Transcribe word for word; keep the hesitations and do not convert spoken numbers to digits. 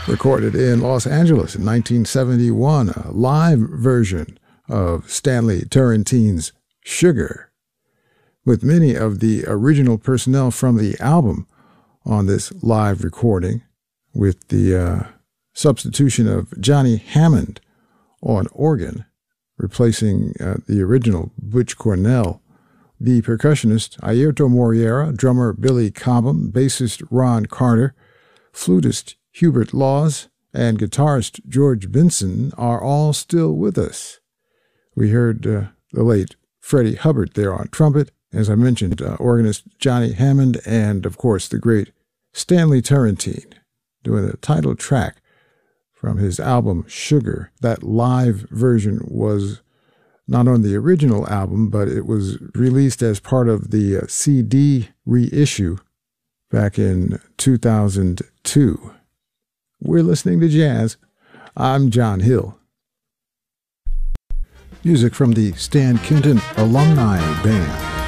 recorded in Los Angeles in nineteen seventy-one, a live version of Stanley Turrentine's Sugar, with many of the original personnel from the album on this live recording, with the uh, substitution of Johnny Hammond on organ, replacing uh, the original Butch Cornell, the percussionist Airto Moreira, drummer Billy Cobham, bassist Ron Carter, flutist Hubert Laws, and guitarist George Benson are all still with us. We heard uh, the late Freddie Hubbard there on trumpet, as I mentioned, uh, organist Johnny Hammond, and, of course, the great Stanley Turrentine, doing the title track from his album Sugar. That live version was not on the original album, but it was released as part of the uh, C D reissue back in two thousand two. We're listening to jazz. I'm John Hill. Music from the Stan Kenton Alumni Band.